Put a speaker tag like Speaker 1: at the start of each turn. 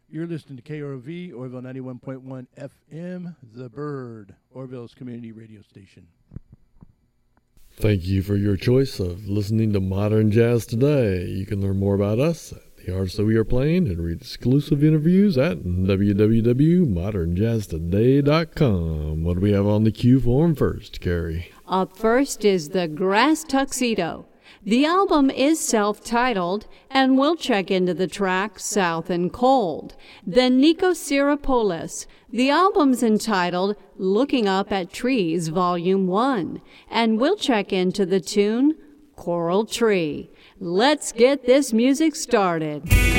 Speaker 1: You're listening to KROV, Orville 91.1 FM, The Bird, Orville's community radio station.
Speaker 2: Thank you for your choice of listening to Modern Jazz Today. You can learn more about us, the artists that we are playing, and read exclusive interviews at www.modernjazztoday.com. What do we have on the queue for 'em first, Carrie?
Speaker 3: Up first is The Grass Tuxedo. The album is self-titled, and we'll check into the track South and Cold. Then Nikos Syropoulos. The album's entitled Looking Up at Trees, Volume 1, and we'll check into the tune Coral Tree. Let's get this music started.